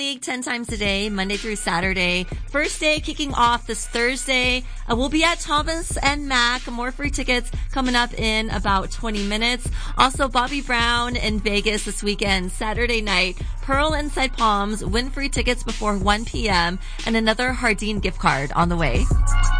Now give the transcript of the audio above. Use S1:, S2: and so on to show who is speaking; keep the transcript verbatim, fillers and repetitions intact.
S1: League ten times a day, Monday through Saturday. First day kicking off this Thursday. Uh, we'll be at Thomas and Mack. More free tickets coming up in about twenty minutes. Also, Bobby Brown in Vegas this weekend, Saturday night. Pearl Inside Palms. Win free tickets before one p.m. and another Hardin gift card on the way.